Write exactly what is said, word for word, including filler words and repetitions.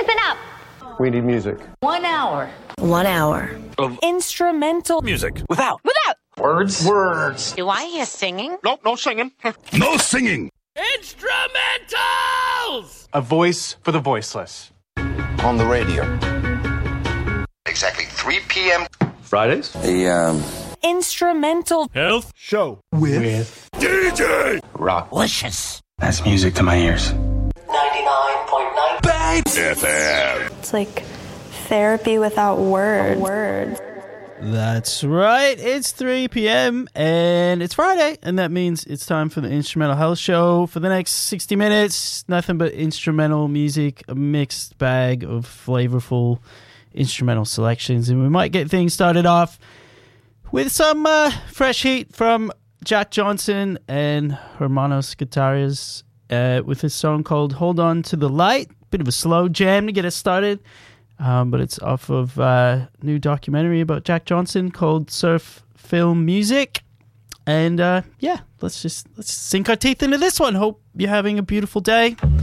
Listen up. We need music. One hour. One hour. Of instrumental music. Without. Without. Words? Words. Do I hear singing? Nope, no singing. No singing. Instrumentals! A voice for the voiceless. On the radio. Exactly three p.m. Fridays? The, um... instrumental Health Show. With, with D J Rocklicious. That's music to my ears. ninety-nine point nine F M. It's like therapy without words. Words. That's right. It's three p.m. and it's Friday, and that means it's time for the Instrumental Health Show for the next sixty minutes. Nothing but instrumental music, a mixed bag of flavorful instrumental selections, and we might get things started off with some uh, fresh heat from Jack Johnson and Hermanos Guitarias uh, with his song called Hold On to the Light. Bit of a slow jam to get us started. Um, but it's off of a uh, new documentary about Jack Johnson called Surf Film Music. And uh, yeah, let's just let's sink our teeth into this one. Hope you're having a beautiful day.